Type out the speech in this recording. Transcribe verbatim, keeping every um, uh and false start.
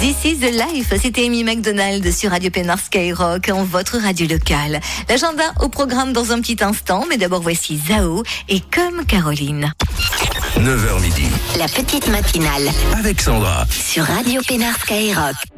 This is the life, c'était Amy Macdonald sur Radio Pénard Skyrock, en votre radio locale. L'agenda au programme dans un petit instant, mais d'abord voici Zao et Comme Caroline. neuf heures midi. La petite matinale Avec Sandra. sur Radio Pénard Skyrock.